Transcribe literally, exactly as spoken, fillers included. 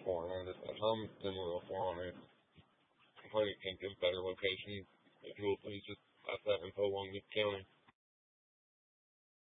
for on it. I'm been real far on it. I'm trying to think of better locations. If you'll please just pass that info along to the county.